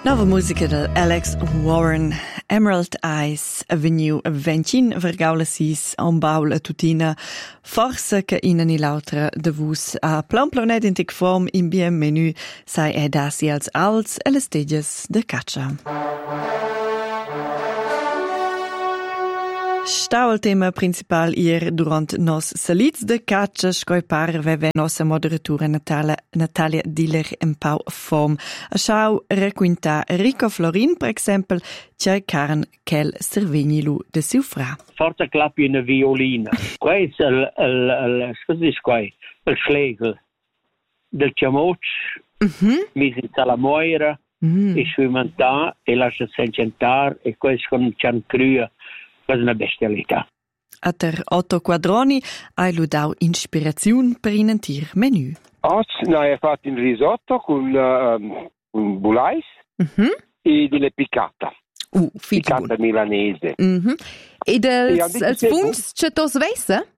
Nova musica del Alex Warren, Emerald Eyes, veniu vencin vergaula sis on baula tutina, forse che in ani l'altra de vus a plan planedentic form in bien menu sai dasi als alts e le stages de caccia. Stau il tema principal ier durant nos salits de caccia scoi par veve nossa moderatura Natalia Diller en pau form. A schau requinta Rico Florin, per exempel, c'è Karen quel servignilu de siu fra. Forza clappi una violina. Qua è il schlegel del ciamoc, misi in salamoira, e sui mantà, e lascia sencentar, e questo con cian crua. È una bestialità. A ter Otto Quadroni hai ludau inspirazione per inentir menu. Oggi hai fatto un risotto con bulais e delle piccata. Piccata milanese. E dels fungs c'è tos vesse?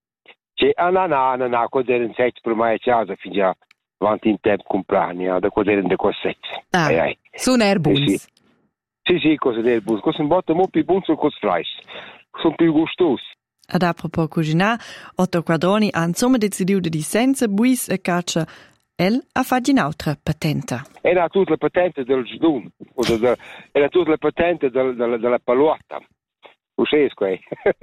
No, cosa era in sette per mai a casa fino avanti in tempo comprani, da cosa erano de cosette. Sono erbuns. Sì, cose del bus. Cose un botto molto più buone sono cose fresche. Sono più gustosi. Ad a propos cucinare, Otto Quadroni ha insomma decidido di senza buis e caccia ha fatto un'altra patente. Era tutta la patente del Gidun, era tutta la patente della paluata. Uscesco, E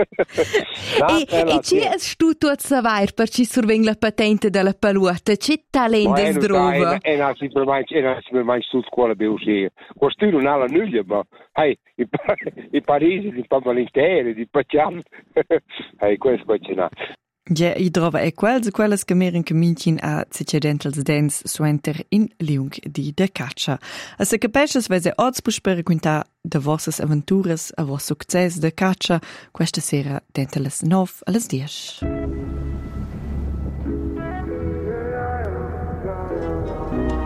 ci è tu a sapere per ci surveng la patente della paluata? C'è talento sdrova? E non si per mai su scuola per uscire. Questo non ha la nulla, ma i Parigi, di Pamalinteri, di Pacciam, questo c'è n'ha. Ja, I trova quelles che meren camintin a precedentals dens suenter in liung di de caccia. A se capesces vese oz puspere quinta de vossas aventuras a vos success de caccia questa sera denteles 9 alles 10.